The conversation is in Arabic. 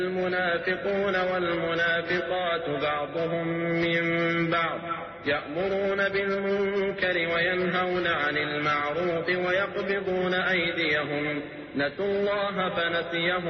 المنافقون والمنافقات بعضهم من بعض يأمرون بالمنكر وينهون عن المعروف ويقبضون أيديهم نسوا الله فنسيهم